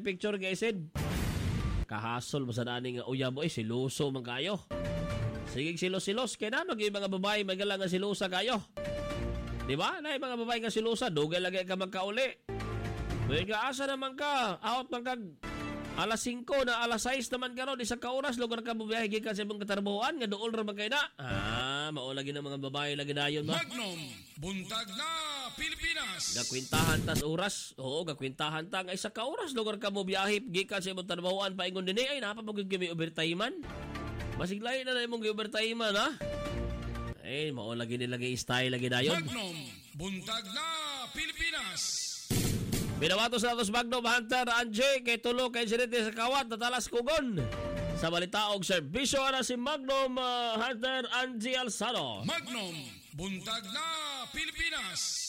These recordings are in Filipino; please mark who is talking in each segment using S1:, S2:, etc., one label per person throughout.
S1: picture kay Sid. Kahasol mo sa nani nga uya mo siluso man kayo. Sige silos-silos kay na yung mga babae magalang nga silusa kayo. Di ba? Na yung mga babae nga silusa, dugay lagi ka magkauli. May asa naman ka, out man kag alas 5 na alas 6 naman ka ron, isang kauras, lugar ka bubiyahe ka sa ibang katarbuhan, nga dool raman kayo na. Maulagi ng mga babae lagi dayon ba?
S2: Magnum, buntag na Pilipinas.
S1: Gakwintahan tas oras, oo, gakwintahan ta, nga isang kauras, lugar ka bubiyahe, gikan sa ibang katarbuhan, paingon din ay napapagod kami overtime-an. Masiglay na na yung overtime-an, ha? Eh, maulagi nilagay style lagi dayon.
S2: Magnum, buntag na Pilipinas.
S1: Binawato sa atos Magnum Hunter Anje kay tulo kay insidente sa kawat na talas kugon. Sa balitaog serbisyo na si Magnum Hunter Anje Alsano.
S2: Magnum, buntag na Pilipinas.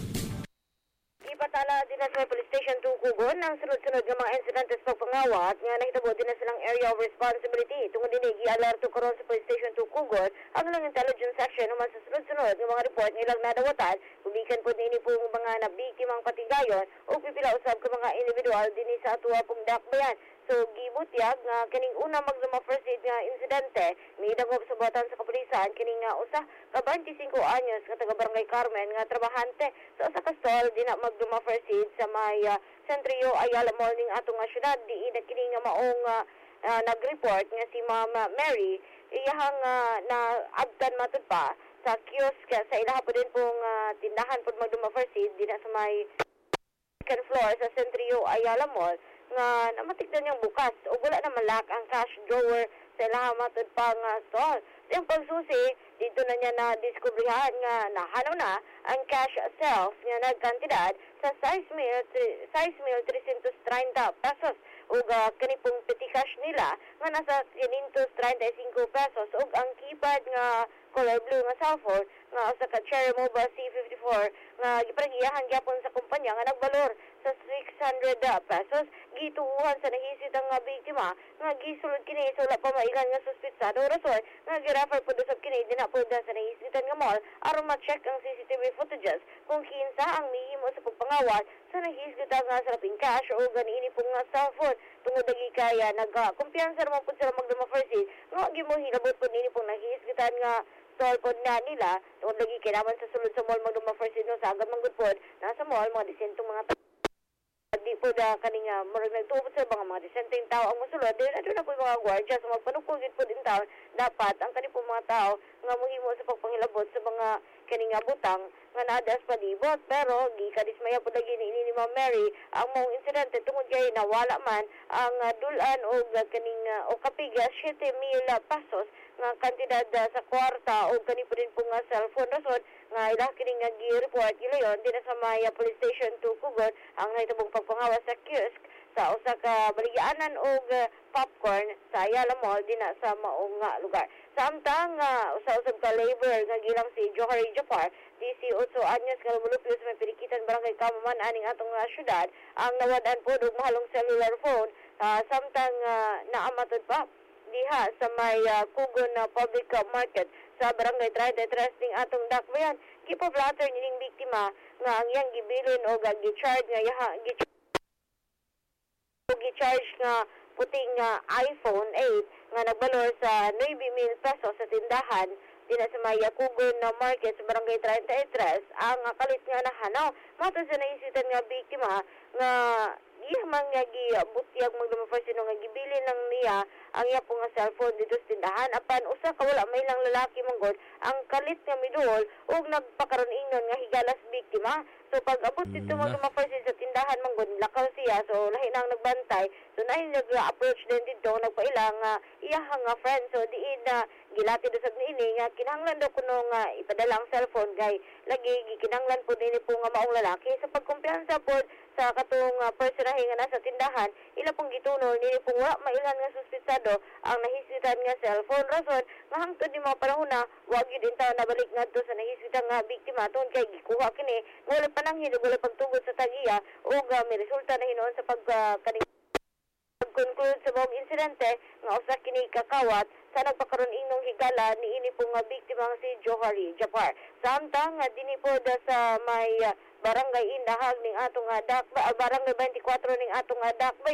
S3: Ipatala din na sa Police Station 2 Kugon ang sunod-sunod ng mga insidentes pagpangawat nga nahitabo din na silang area of responsibility. Tungod din i-alerto karon sa Police Station 2 Kugon ang lang intelligence section naman sa sunod-sunod ng mga report ng ilang nadawatan. Publikan po din po mga nabiktimang patigayon o pipila usab ka mga individual din sa atuwa pong dakbayan. So, gibutyag nga kining una magduma first aid nga insidente, may dagop sa buhatan sa kapulisan, kining usa ka 25 anyos nga taga Barangay Carmen nga trabahante sa usa ka stall di na magduma first aid sa may Centrio Ayala Mall ning atong syudad. Di ina kining nga maong nag-report nga si Mama Mary, iyahang naabtan matud pa sa kiosk sa ilaha po din pong tindahan pod magduma first aid di na sa may second floor sa Centrio Ayala Mall nga namatikdan niyang bukas o wala na malak ang cash drawer sa ilaha matud pang stall. Yung pagsusi, dito na niya na-discoveryhan nga nahanaw na ang cash self nga nagkantidad sa 6,330 pesos ug kanipong petty cash nila nga nasa 535 pesos ug ang keypad nga color blue nga cellphone nga usa ka Cherry Mobile C54 nga gipagiyahan gyapon sa kumpanya nga nagbalor sa 600 pesos. Gituuhan sa nahisit ang biktima nga gisulod kini sa wala pa mailan nga suspitsado rason nga girefer po sa kini dinapod sa nahisitan nga mall aron ma-check ang CCTV footages kung kinsa ang mihimo sa pagpangawat sa nahisgita nga sa laping cash o ganini pong cellphone. Tungod lagi kaya nagkumpiyansa naman po sila magdama first aid nga gimo hinabot po nini pong nahisgitan nga stall pod na nila. Tungod lagi kaya naman sa sulod sa mall magdama first aid no sa agad manggod pod nasa mall mga disentong mga di po da kaninga murag nagtuupot sa mga disenteng tao ang musulod din adto na po yung mga gwardiya sa magpanukugit po din taon dapat ang kani po mga tao nga mohimo sa pagpangilabot sa mga kaninga butang nga naadas palibot pero gikadismaya po lagi ni Ma'am Mary ang mong insidente tungod kay nawala man ang dulan o kaning o kapiga 7,000 pesos nga kantidad sa kwarta o kani po din po nga cellphone rason nga ilang kining nga gi-report gilayon din sa may Police Station 2 Kugon ang nahitabong pagpangawas sa kiosk sa usa ka baligyanan og popcorn sa Ayala Mall din sa maong lugar. Samtang usa-usab ka labor nga gilang si Johari Japar, 18 anyos nga lumulupyo sa may Pirikitan Barangay Kamaman aning atong syudad ang nawadan po og mahalong cellular phone samtang naamatod pa diha sa may Kugon Public Market sa Barangay 33 ning atong dakbayan. Gipoblatter nining biktima nga ang iyang gibilin o gi-charge nga gi-charge nga puting iPhone 8 nga nagbalor sa 9,000 pesos sa tindahan din sa may Kugon Market sa Barangay 33 ang kalit nga nahanaw. Mato sa naisitan nga biktima nga iya man nga gibutyag magdumafas sino nga gibili lang niya ang iya pong cellphone dito sa tindahan apan usa ka wala may lang lalaki manggod ang kalit nga miduol ug nagpakaron ingnon nga higalas biktima. So pag abot dito magdumafas sa tindahan manggod lakaw siya so lahi nang nagbantay so nahin nag-approach din dito nagpailang iya nga friend so diin na gilati do sa niini nga kinahanglan daw kuno nga ipadala ang cellphone kay lagi gikinahanglan po dinhi po nga maong lalaki sa pagkumpiyansa po sa katong personahe nga nasa tindahan ila pong gitunol nini pong wa mailan nga suspitsado ang nahisitan nga cellphone rason nga hangtod ni mga panahon na wag gyud intaw nabalik ngadto sa nahisitan nga biktima tungod kay gikuha kini wala pananghin ug wala pagtugod sa tagiya ug may resulta na hinuon sa conclude sa buong insidente nga usa kini kakawat sa nagpakaroon inong higala ni ini pong biktima si Johari Japar. Samtang dinhi po sa may Barangay Indahag ning atong Dakbay, Barangay 24 ning atong Dakbay